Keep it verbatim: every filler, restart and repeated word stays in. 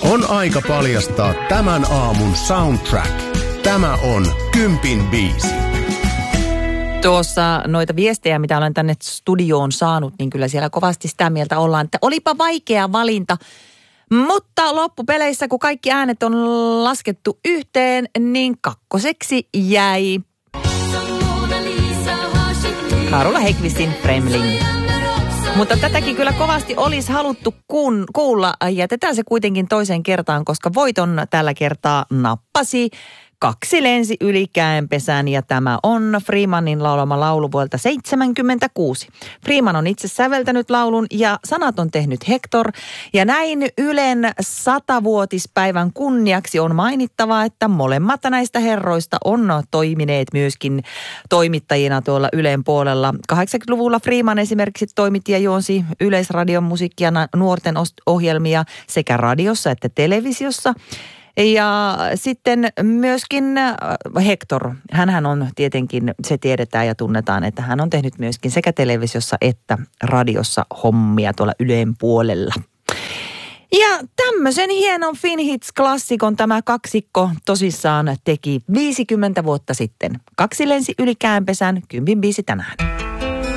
On aika paljastaa tämän aamun soundtrack. Tämä on Kympin biisi. Tuossa noita viestejä, mitä olen tänne studioon saanut, niin kyllä siellä kovasti sitä mieltä ollaan, että olipa vaikea valinta. Mutta loppupeleissä, kun kaikki äänet on laskettu yhteen, niin kakkoseksi jäi Carola Häggkvistin Fremling. Mutta tätäkin kyllä kovasti olisi haluttu kuun, kuulla. Jätetään se kuitenkin toiseen kertaan, koska voiton tällä kertaa nappasi Kaksi lensi yli käenpesän ja tämä on Freemanin laulama laulu vuodelta seitsemänkymmentäkuusi. Freeman on itse säveltänyt laulun ja sanat on tehnyt Hector. Ja näin Ylen satavuotispäivän kunniaksi on mainittava, että molemmat näistä herroista on toimineet myöskin toimittajina tuolla Ylen puolella. kahdeksankymmentäluvulla Freeman esimerkiksi toimitti ja juonsi Yleisradion musiikkia nuorten ohjelmia sekä radiossa että televisiossa. Ja sitten myöskin Hector, hänhän on tietenkin, se tiedetään ja tunnetaan, että hän on tehnyt myöskin sekä televisiossa että radiossa hommia tuolla Ylen puolella. Ja tämmöisen hienon Finhits-klassikon tämä kaksikko tosissaan teki viisikymmentä vuotta sitten. Kaksi lensi yli käänpesän, Kympin biisi tänään.